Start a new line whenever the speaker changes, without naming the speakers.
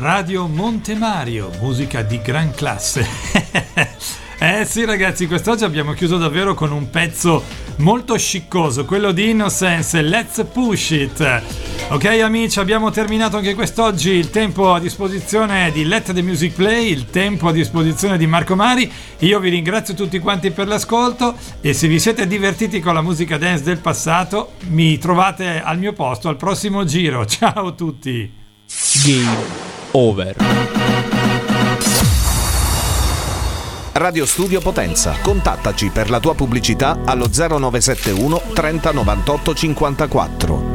Radio Montemario, musica di gran classe. Sì ragazzi, quest'oggi abbiamo chiuso davvero con un pezzo molto sciccoso, quello di Innocence, Let's Push It. Ok amici, abbiamo terminato anche quest'oggi. Il tempo a disposizione di Let the Music Play, il tempo a disposizione di Marco Mari. Io vi ringrazio tutti quanti per l'ascolto e se vi siete divertiti con la musica dance del passato, mi trovate al mio posto al prossimo giro. Ciao a tutti.
Game over.
Radio Studio Potenza. Contattaci per la tua pubblicità allo 0971 30 98 54.